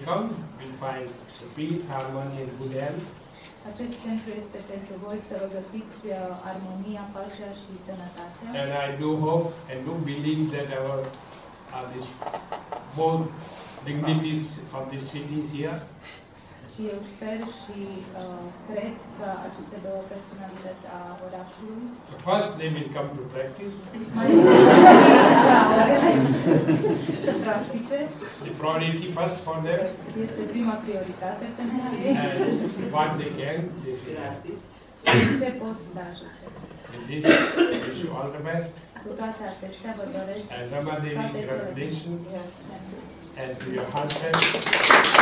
come, we find peace, harmony and good health. Acest centru este pentru voi să vă găsiți armonia, pacea și sănătatea. And I do hope and do believe that our both dignities of the cities here Și eu sper și cred că aceste două personalități a orașului first they will come to practice. Să practice. The priority first for them. Este prima prioritate pentru ei. And what they can, they should practice. Și ce pot să ajute. In this, wish you all the best. Cu toate acestea vă doresc And Rama Devi, toate cele congratulations. bune. And to your husband.